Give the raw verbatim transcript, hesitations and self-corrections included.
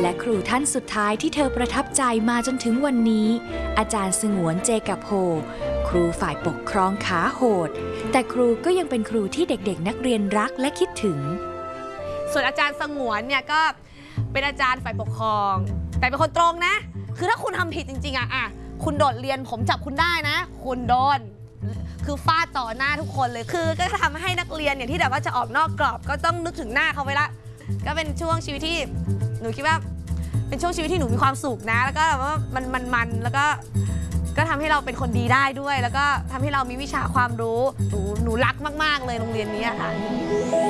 และครูท่านสุดท้ายที่เธอประทับใจมาจนถึงวันนี้อาจารย์สงวนเจกับโฮครูฝ่ายปกครองขาโหดแต่ครูก็ยังเป็นครูที่เด็กๆนักเรียนรักและคิดถึงส่วนอาจารย์สงวนเนี่ยก็เป็นอาจารย์ฝ่ายปกครองแต่เป็นคนตรงนะคือถ้าคุณทำผิดจริงๆอะอะคุณโดดเรียนผมจับคุณได้นะคุณโดนคือฟาดต่อหน้าทุกคนเลยคือก็ทำให้นักเรียนเนี่ยที่แบบว่าจะออกนอกกรอบก็ต้องนึกถึงหน้าเขาไว้ละก็เป็นช่วงชีวิตที่หนูคิดว่าเป็นช่วงชีวิตที่หนูมีความสุขนะแล้วก็แบบว่ามันมันมันแล้วก็ก็ทำให้เราเป็นคนดีได้ด้วยแล้วก็ทำให้เรามีวิชาความรู้หนูหนูรักมากๆเลยโรงเรียนนี้ค่ะ